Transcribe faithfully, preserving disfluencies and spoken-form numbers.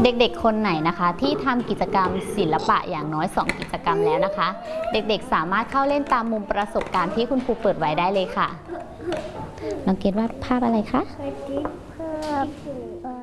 เด็กๆคนไหนนะคะที่ทำกิจกรรมศิลปะอย่างน้อยสองกิจกรรมแล้วนะคะเด็กๆสามารถเข้าเล่นตามมุมประสบการณ์ที่คุณครูเปิดไว้ได้เลยค่ะน้องเกดวาดภาพอะไรคะภาพ